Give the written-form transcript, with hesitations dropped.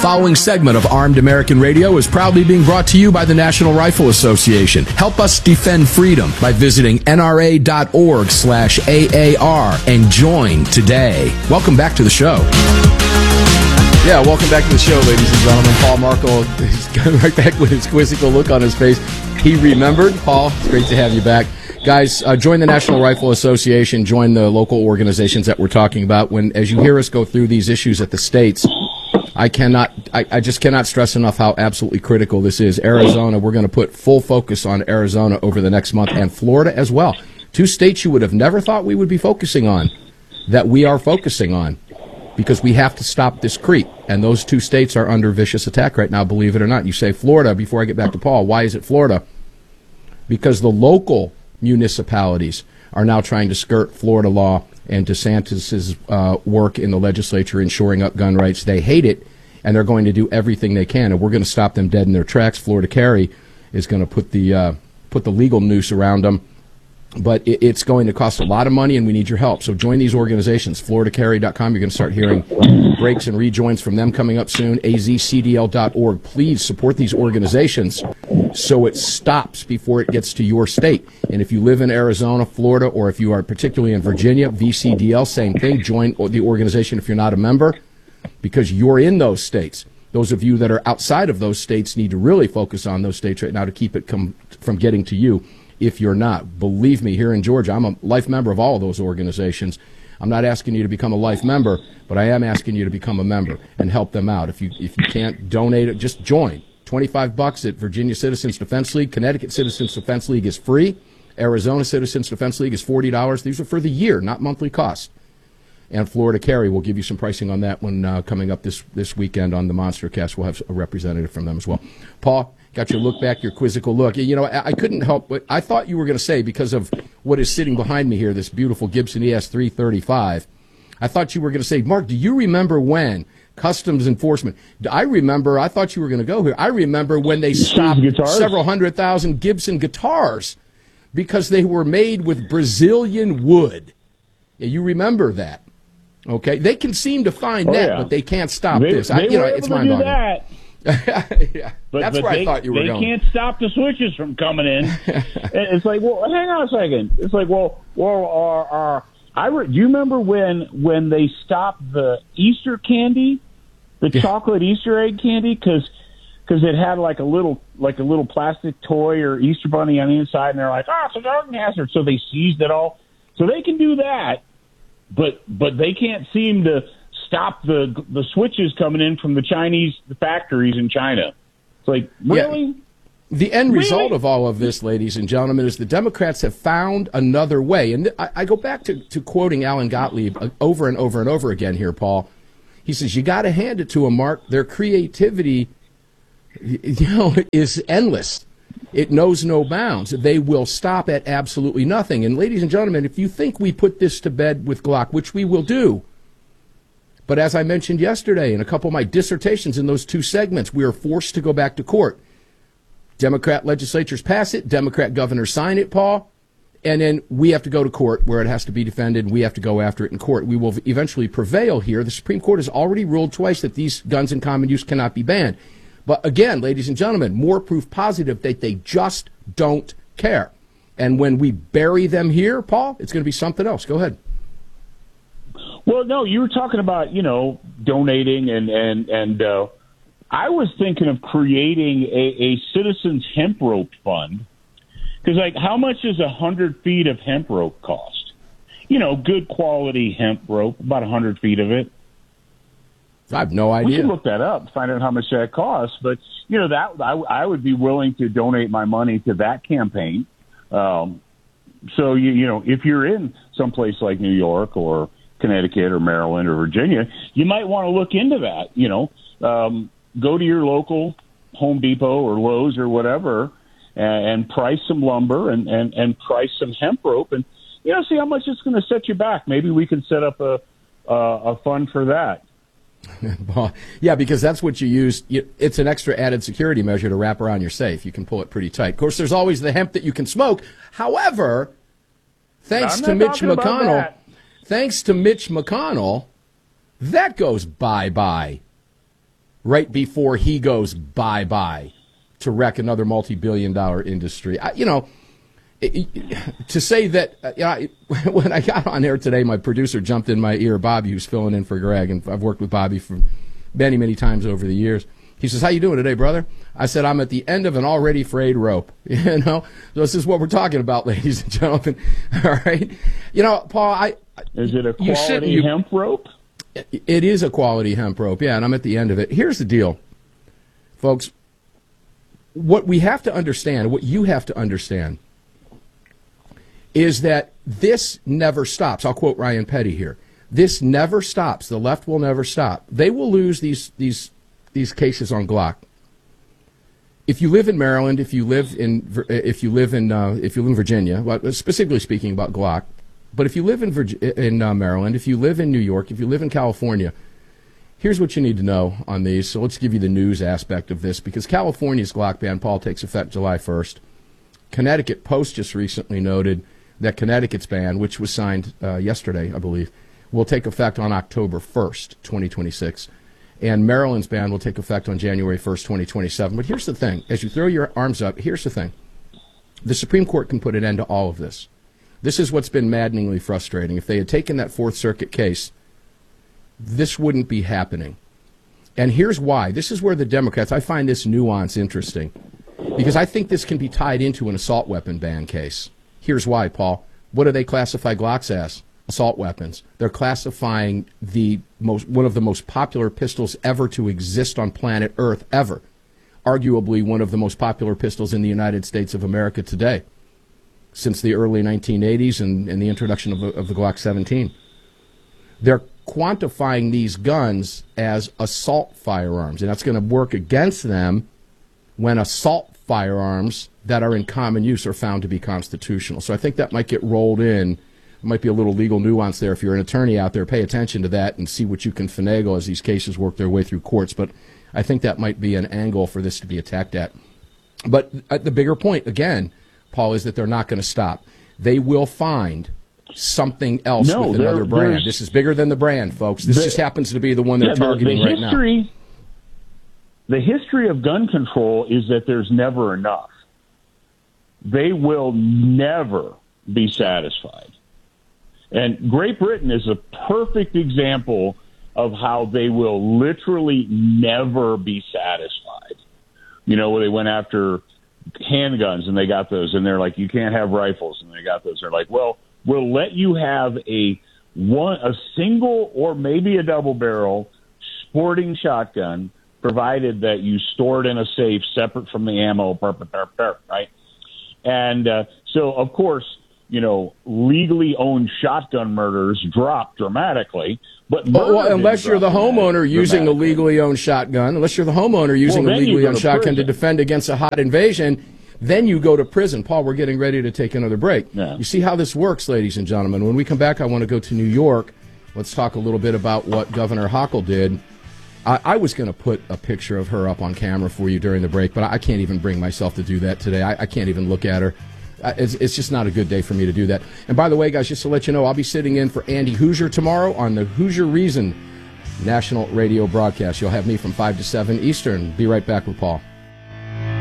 following segment of Armed American Radio is proudly being brought to you by the National Rifle Association. Help us defend freedom by visiting nra.org/AAR and join today. Welcome back to the show. Yeah, welcome back to the show, ladies and gentlemen. Paul Markel is coming right back with his quizzical look on his face. He remembered. Paul, it's great to have you back. Guys, join the National Rifle Association. Join the local organizations that we're talking about. As you hear us go through these issues at the states, I just cannot stress enough how absolutely critical this is. Arizona, we're going to put full focus on Arizona over the next month, and Florida as well. Two states you would have never thought we would be focusing on, that we are focusing on, because we have to stop this creep. And those two states are under vicious attack right now, believe it or not. You say Florida, before I get back to Paul, why is it Florida? Because the local municipalities are now trying to skirt Florida law and DeSantis's work in the legislature in shoring up gun rights. They hate it, and they're going to do everything they can, and we're going to stop them dead in their tracks. Florida Carry is going to put the legal noose around them, but it's going to cost a lot of money, and we need your help. So join these organizations, floridacarry.com. You're going to start hearing breaks and rejoins from them coming up soon, azcdl.org. Please support these organizations so it stops before it gets to your state. And if you live in Arizona, Florida, or if you are particularly in Virginia, VCDL, same thing. Join the organization if you're not a member, because you're in those states. Those of you that are outside of those states need to really focus on those states right now to keep it from getting to you. If you're not, believe me, here in Georgia, I'm a life member of all of those organizations. I'm not asking you to become a life member, but I am asking you to become a member and help them out. If you can't donate it, just join. $25 at Virginia Citizens Defense League. Connecticut Citizens Defense League is free. Arizona Citizens Defense League is $40. These are for the year, not monthly cost. And Florida Carry, we'll give you some pricing on that one coming up this weekend on the Monster Cast. We'll have a representative from them as well. Paul, got your look back, your quizzical look. You know, I couldn't help but I thought you were going to say, because of what is sitting behind me here, this beautiful Gibson ES 335, I thought you were going to say, Mark, do you remember when Customs Enforcement, I thought you were going to go here. I remember when they stopped several 100,000 Gibson guitars because they were made with Brazilian wood. Yeah, you remember that. Okay, they can seem to find but they can't stop this. It's mind-boggling. Yeah, that's where I thought you were going. They can't stop the switches from coming in. It's like, well, hang on a second. It's like, do you remember when they stopped the Easter candy, the chocolate Easter egg candy, because it had like a little plastic toy or Easter bunny on the inside, and they're like, it's a garden hazard, so they seized it all. So they can do that, but they can't seem to stop the switches coming in from the Chinese factories in China. It's like, really? Yeah. The end result of all of this, ladies and gentlemen, is the Democrats have found another way. And I go back to quoting Alan Gottlieb over and over and over again here, Paul. He says, you got to hand it to them, Mark. Their creativity, is endless. It knows no bounds. They will stop at absolutely nothing. And ladies and gentlemen, if you think we put this to bed with Glock, which we will do, but as I mentioned yesterday in a couple of my dissertations in those two segments, we are forced to go back to court. Democrat legislatures pass it, Democrat governors sign it, Paul, and then we have to go to court where it has to be defended. We have to go after it in court. We will eventually prevail here. The Supreme Court has already ruled twice that these guns in common use cannot be banned. But again, ladies and gentlemen, more proof positive that they just don't care. And when we bury them here, Paul, it's going to be something else. Go ahead. Well, no, you were talking about, donating and I was thinking of creating a citizens hemp rope fund, because how much does 100 feet of hemp rope cost? Good quality hemp rope, about 100 feet of it. I have no idea. We can look that up, find out how much that costs. But that I would be willing to donate my money to that campaign. So if you're in someplace like New York or Connecticut or Maryland or Virginia, you might want to look into that. Go to your local Home Depot or Lowe's or whatever, and price some lumber and price some hemp rope, and see how much it's going to set you back. Maybe we can set up a fund for that. Yeah, because that's what you use. It's an extra added security measure to wrap around your safe. You can pull it pretty tight. Of course, there's always the hemp that you can smoke. However, thanks to Mitch McConnell, that goes bye-bye. right before he goes bye-bye to wreck another multi-billion-dollar industry. To say that, when I got on air today, my producer jumped in my ear, Bobby, who's filling in for Greg, and I've worked with Bobby for many, many times over the years. He says, "How you doing today, brother?" I said, "I'm at the end of an already frayed rope." So this is what we're talking about, ladies and gentlemen. All right. Paul, is it a quality hemp rope? It is a quality hemp rope, yeah, and I'm at the end of it. Here's the deal, folks. What we have to understand, what you have to understand, is that this never stops. I'll quote Ryan Petty here. This never stops. The left will never stop. They will lose these cases on Glock. If you live in Maryland, if you live in Virginia, well, specifically speaking about Glock, but if you live in Maryland, if you live in New York, if you live in California, here's what you need to know on these. So let's give you the news aspect of this, because California's Glock ban, Paul, takes effect July 1st. Connecticut Post just recently noted that Connecticut's ban, which was signed yesterday, I believe, will take effect on October 1st, 2026. And Maryland's ban will take effect on January 1st, 2027. But here's the thing. As you throw your arms up, here's the thing. The Supreme Court can put an end to all of this. This is what's been maddeningly frustrating. If they had taken that Fourth Circuit case, this wouldn't be happening. And here's why. This is where the Democrats, I find this nuance interesting, because I think this can be tied into an assault weapon ban case. Here's why, Paul. What do they classify Glocks as? Assault weapons. They're classifying one of the most popular pistols ever to exist on planet Earth, ever. Arguably one of the most popular pistols in the United States of America today, since the early 1980s and the introduction of the Glock 17. They're quantifying these guns as assault firearms, and that's going to work against them when assault firearms that are in common use are found to be constitutional. So I think that might get rolled in. There might be a little legal nuance there. If you're an attorney out there, pay attention to that and see what you can finagle as these cases work their way through courts. But I think that might be an angle for this to be attacked at. But the bigger point, again, Paul, is that they're not going to stop. They will find something else with another brand. This is bigger than the brand, folks. This just happens to be the one they're targeting right now. The history of gun control is that there's never enough. They will never be satisfied. And Great Britain is a perfect example of how they will literally never be satisfied. Where they went after handguns and they got those, and they're like, you can't have rifles, and they got those. They're like, well, we'll let you have a single or maybe a double barrel sporting shotgun, provided that you store it in a safe separate from the ammo, right? And so, of course, legally owned shotgun murders drop dramatically. But unless you're the homeowner using a legally owned shotgun, a legally owned shotgun to defend against a hot invasion, then you go to prison. Paul, we're getting ready to take another break. Yeah. You see how this works, ladies and gentlemen. When we come back, I want to go to New York. Let's talk a little bit about what Governor Hochul did. I was going to put a picture of her up on camera for you during the break, but I can't even bring myself to do that today. I can't even look at her. It's just not a good day for me to do that. And by the way, guys, just to let you know, I'll be sitting in for Andy Hoosier tomorrow on the Hoosier Reason national radio broadcast. You'll have me from 5 to 7 Eastern. Be right back with Paul.